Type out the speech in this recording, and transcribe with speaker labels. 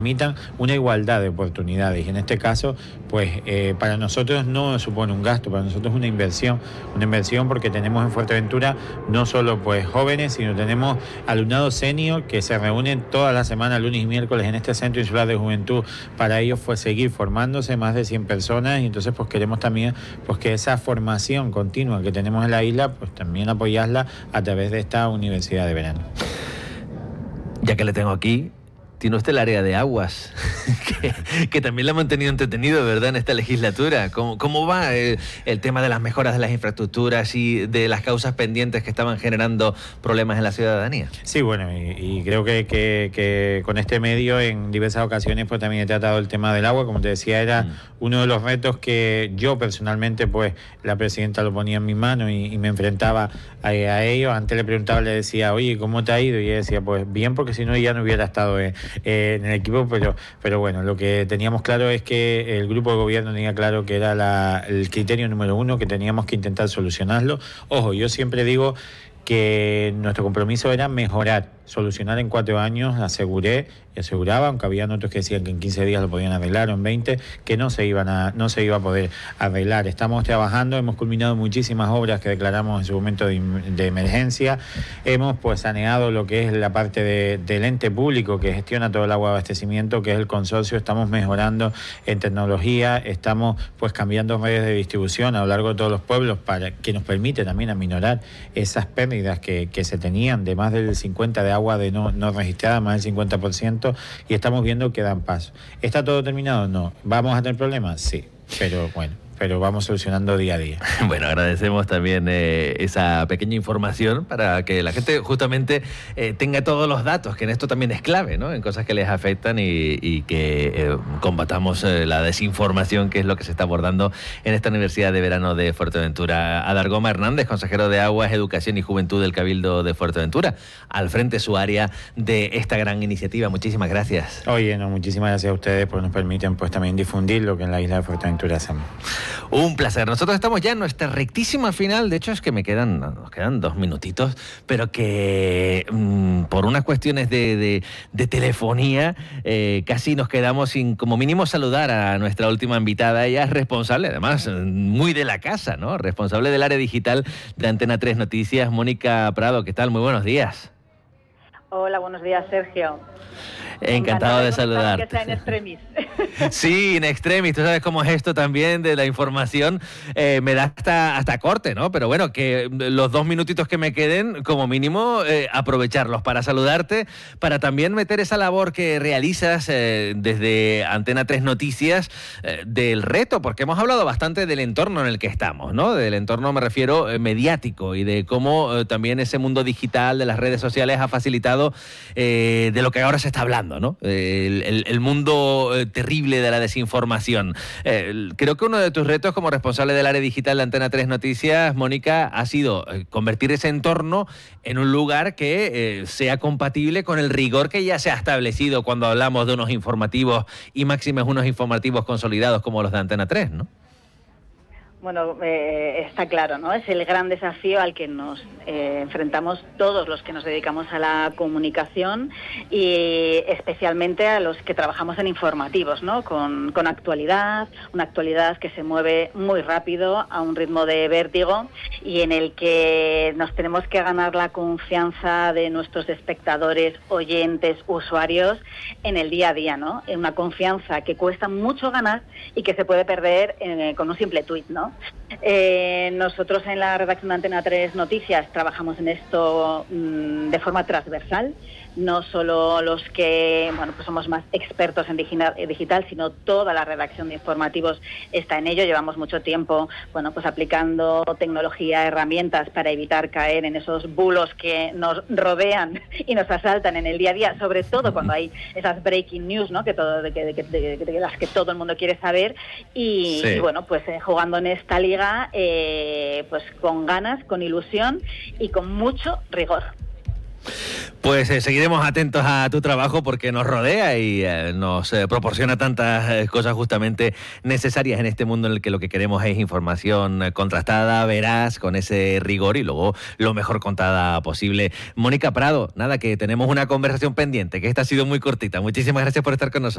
Speaker 1: permitan una igualdad de oportunidades, y en este caso pues para nosotros no supone un gasto, para nosotros es una inversión porque tenemos en Fuerteventura no solo pues jóvenes, sino tenemos alumnado senior que se reúnen toda la semana, lunes y miércoles, en este Centro Insular de Juventud. Para ellos fue seguir formándose, más de 100 personas, y entonces pues queremos también pues que esa formación continua que tenemos en la isla pues también apoyarla a través de esta universidad de verano.
Speaker 2: Ya que le tengo aquí, tiene usted el área de aguas, que también la ha mantenido entretenido, ¿verdad?, en esta legislatura. ¿Cómo va el tema de las mejoras de las infraestructuras y de las causas pendientes que estaban generando problemas en la ciudadanía?
Speaker 1: Sí, bueno, y creo que con este medio en diversas ocasiones pues también he tratado el tema del agua. Como te decía, era uno de los retos que yo personalmente, pues la presidenta lo ponía en mi mano y me enfrentaba a ellos. Antes le preguntaba, le decía, oye, ¿cómo te ha ido? Y ella decía, pues bien, porque si no ya no hubiera estado en el equipo, pero bueno, lo que teníamos claro es que el grupo de gobierno tenía claro que era el criterio número uno, que teníamos que intentar solucionarlo. Ojo, yo siempre digo que nuestro compromiso era mejorar, solucionar en 4 años. Aseguraba, aunque había otros que decían que en 15 días lo podían arreglar, o en 20, que no se iba a poder arreglar. Estamos trabajando, hemos culminado muchísimas obras que declaramos en su momento de emergencia. Hemos pues saneado lo que es la parte del ente público que gestiona todo el agua de abastecimiento, que es el consorcio. Estamos mejorando en tecnología, estamos pues cambiando redes de distribución a lo largo de todos los pueblos, para que nos permite también aminorar esas pérdidas que se tenían de más del 50% de agua de no registrada, más del 50%, y estamos viendo que dan paso. ¿Está todo terminado? No. ¿Vamos a tener problemas? Sí, pero bueno, vamos solucionando día a día.
Speaker 2: Bueno, agradecemos también esa pequeña información para que la gente justamente tenga todos los datos, que en esto también es clave, ¿no?, en cosas que les afectan, y que combatamos la desinformación, que es lo que se está abordando en esta Universidad de Verano de Fuerteventura. Adar Goma Hernández, consejero de Aguas, Educación y Juventud del Cabildo de Fuerteventura, al frente su área de esta gran iniciativa. Muchísimas gracias.
Speaker 1: Oye, muchísimas gracias a ustedes, porque nos permiten pues también difundir lo que en la isla de Fuerteventura hacemos.
Speaker 2: Un placer. Nosotros estamos ya en nuestra rectísima final. De hecho, es que nos quedan 2 minutitos, pero que por unas cuestiones de telefonía casi nos quedamos sin, como mínimo, saludar a nuestra última invitada. Ella es responsable, además, muy de la casa, ¿no?, responsable del área digital de Antena 3 Noticias, Mónica Prado. ¿Qué tal? Muy buenos días.
Speaker 3: Hola, buenos días, Sergio.
Speaker 2: Encantado de saludarte.
Speaker 3: Que sea en extremis.
Speaker 2: Sí, en extremis. Tú sabes cómo es esto también de la información. Me da hasta corte, ¿no? Pero bueno, que los 2 minutitos que me queden, como mínimo, aprovecharlos para saludarte, para también meter esa labor que realizas desde Antena 3 Noticias, del reto, porque hemos hablado bastante del entorno en el que estamos, ¿no? Del entorno, me refiero, mediático, y de cómo también ese mundo digital de las redes sociales ha facilitado de lo que ahora se está hablando, ¿no? El mundo terrible de la desinformación. Creo que uno de tus retos como responsable del área digital de Antena 3 Noticias, Mónica, ha sido convertir ese entorno en un lugar que sea compatible con el rigor que ya se ha establecido cuando hablamos de unos informativos, y máximos unos informativos consolidados como los de Antena 3, ¿no?
Speaker 3: Bueno, está claro, ¿no? Es el gran desafío al que nos enfrentamos todos los que nos dedicamos a la comunicación, y especialmente a los que trabajamos en informativos, ¿no? Con actualidad, una actualidad que se mueve muy rápido, a un ritmo de vértigo, y en el que nos tenemos que ganar la confianza de nuestros espectadores, oyentes, usuarios en el día a día, ¿no? En una confianza que cuesta mucho ganar y que se puede perder con un simple tuit, ¿no? Nosotros en la redacción de Antena 3 Noticias trabajamos en esto de forma transversal. No solo los que pues somos más expertos en digital, sino toda la redacción de informativos está en ello. Llevamos mucho tiempo pues aplicando tecnología, herramientas para evitar caer en esos bulos que nos rodean y nos asaltan en el día a día, sobre todo cuando hay esas breaking news, ¿no?, de las que todo el mundo quiere saber, y bueno, pues jugando en esta liga pues con ganas, con ilusión y con mucho rigor.
Speaker 2: Pues seguiremos atentos a tu trabajo, porque nos rodea y nos proporciona tantas cosas justamente necesarias en este mundo en el que lo que queremos es información contrastada, veraz, con ese rigor, y luego lo mejor contada posible. Mónica Prado, nada, que tenemos una conversación pendiente, que esta ha sido muy cortita. Muchísimas gracias por estar con nosotros.